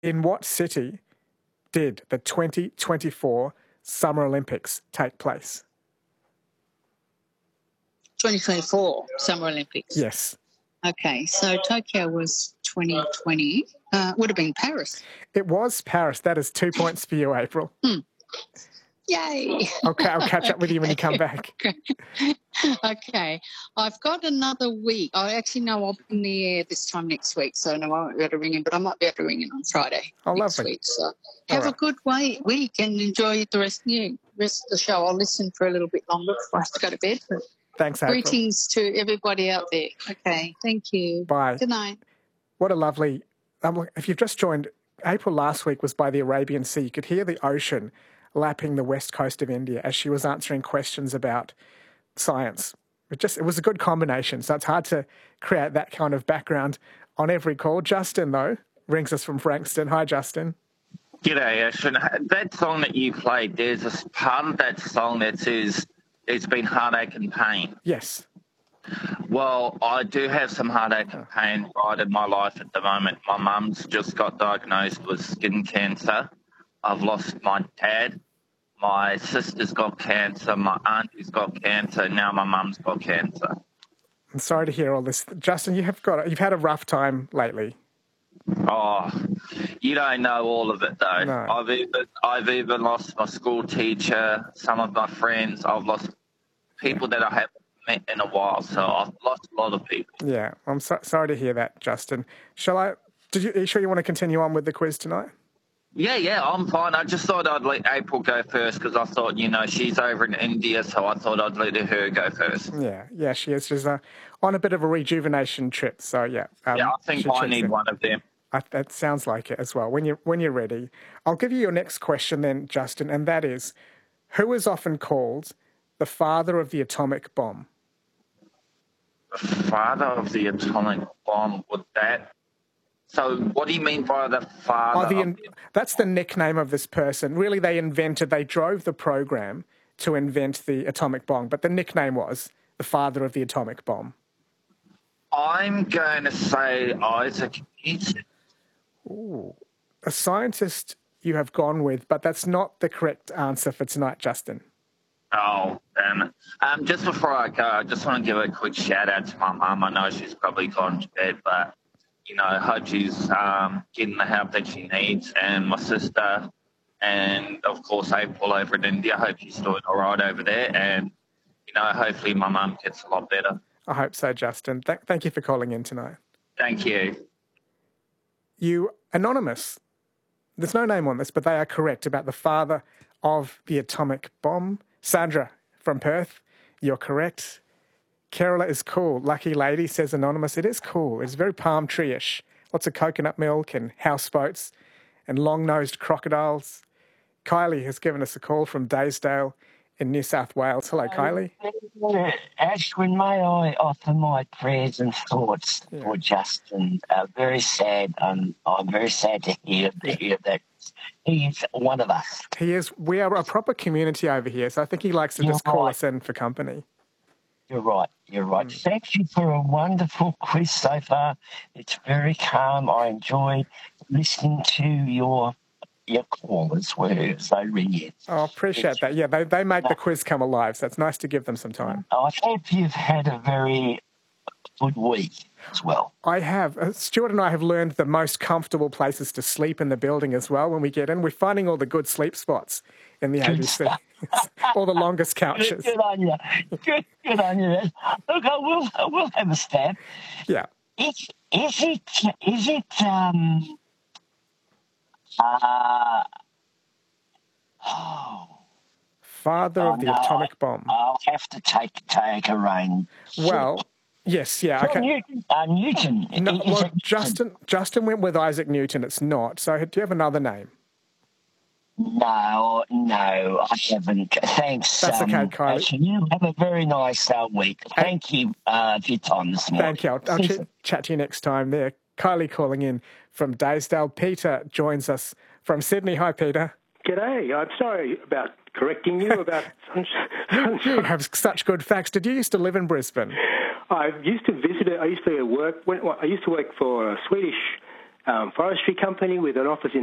In what city did the 2024 Summer Olympics take place? 2024 Summer Olympics. Yes. Okay, so Tokyo was 2020. Would have been Paris. It was Paris. That is 2 points for you, April. Yay. I'll catch up with you when you come back. Okay. I've got another week. I'll be in the air this time next week, so no, I won't be able to ring in, but I might be able to ring in on Friday next lovely. week. So have a good week and enjoy the rest of the show. I'll listen for a little bit longer before I have to go to bed. But thanks, April. Greetings to everybody out there. Okay, thank you. Bye. Good night. What a lovely... if you've just joined, April last week was by the Arabian Sea. You could hear the ocean lapping the west coast of India as she was answering questions about science. It was a good combination, so it's hard to create that kind of background on every call. Justin, though, rings us from Frankston. Hi, Justin. G'day, Ashton. That song that you played, there's a part of that song that says it's been heartache and pain. Yes. Well, I do have some heartache and pain right in my life at the moment. My mum's just got diagnosed with skin cancer. I've lost my dad. My sister's got cancer. My auntie's got cancer. Now my mum's got cancer. I'm sorry to hear all this. Justin, you've had a rough time lately. Oh, you don't know all of it, though. No. I've even lost my school teacher, some of my friends. I've lost people that I haven't met in a while, so I've lost a lot of people. Yeah, I'm sorry to hear that, Justin. Are you sure you want to continue on with the quiz tonight? Yeah, I'm fine. I just thought I'd let April go first because I thought, she's over in India, so I thought I'd let her go first. Yeah, she is. She's on a bit of a rejuvenation trip, so yeah. I think I need one of them. That sounds like it as well. When you're ready, I'll give you your next question then, Justin, and that is, who is often called the father of the atomic bomb? The father of the atomic bomb, So what do you mean by the father? That's the nickname of this person. Really, they drove the program to invent the atomic bomb, but the nickname was the father of the atomic bomb. I'm going to say Isaac Newton. Ooh, a scientist you have gone with, but that's not the correct answer for tonight, Justin. Oh, damn it. Just before I go, I just want to give a quick shout-out to my mum. I know she's probably gone to bed, but, I hope she's getting the help that she needs, and my sister and, of course, April over in India. I hope she's doing all right over there, and, hopefully my mum gets a lot better. I hope so, Justin. Thank you for calling in tonight. Thank you. You, Anonymous, there's no name on this, but they are correct about the father of the atomic bomb. Sandra from Perth, you're correct. Kerala is cool. Lucky lady, says Anonymous. It is cool. It's very palm tree-ish. Lots of coconut milk and houseboats and long-nosed crocodiles. Kylie has given us a call from Daysdale in New South Wales. Hello, Kylie. Ashwin, may I offer my prayers and thoughts for Justin? Very sad. I'm very sad to hear that he's one of us. He is. We are a proper community over here, so I think he likes to just call us in for company. You're right. Thank you for a wonderful quiz so far. It's very calm. I enjoyed listening to your callers were so ring in. Oh, appreciate that. Yeah, they make the quiz come alive, so it's nice to give them some time. I hope you've had a very good week as well. I have. Stuart and I have learned the most comfortable places to sleep in the building as well when we get in. We're finding all the good sleep spots in the ABC. All the longest couches. Good on you. Good on you. Look, we'll have a stab. Yeah. Is it father of the atomic bomb. I'll have to take a rain. Well, yes, yeah. Okay. Newton. No, well, Justin went with Isaac Newton. It's not. So do you have another name? No, I haven't. Thanks. That's okay, Kylie. You have a very nice week. Thank you for your time this morning. Thank you. I'll chat to you next time there. Kylie calling in from Daysdale. Peter joins us from Sydney. Hi, Peter. G'day. I'm sorry about correcting you about sunshine. You have such good facts. Did you used to live in Brisbane? I used to visit it. I used to work for a Swedish forestry company with an office in